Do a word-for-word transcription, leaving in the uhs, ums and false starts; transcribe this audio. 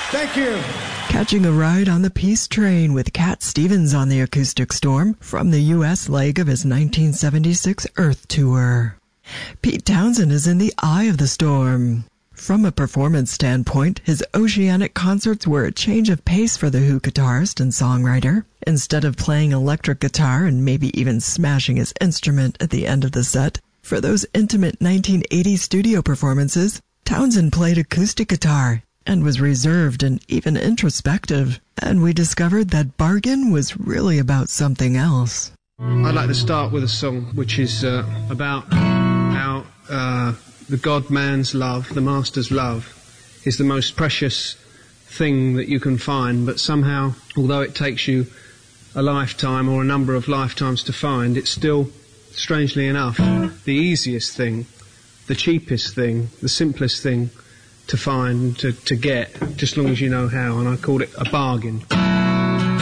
Thank you. Catching a ride on the Peace Train with Cat Stevens on the Acoustic Storm from the U S leg of his nineteen seventy-six Earth Tour. Pete Townshend is in the eye of the storm. From a performance standpoint, his oceanic concerts were a change of pace for the Who guitarist and songwriter. Instead of playing electric guitar and maybe even smashing his instrument at the end of the set, for those intimate nineteen eighties studio performances, Townshend played acoustic guitar and was reserved and even introspective. And we discovered that Bargain was really about something else. I'd like to start with a song which is uh, about how uh, the God-man's love, the Master's love, is the most precious thing that you can find, but somehow, although it takes you a lifetime or a number of lifetimes to find, it's still, strangely enough, the easiest thing, the cheapest thing, the simplest thing to find, to, to get, just as long as you know how, and I called it a bargain.